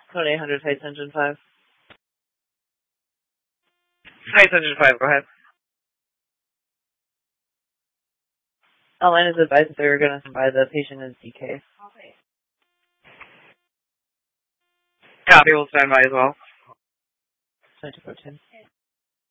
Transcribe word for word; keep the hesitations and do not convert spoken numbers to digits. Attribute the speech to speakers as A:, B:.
A: Code eight hundred, Heights Engine five. Heights Engine five, go ahead. Line is advised that they were going to buy the patient is D K. Okay. Copy, we'll stand by as well. twenty-four ten.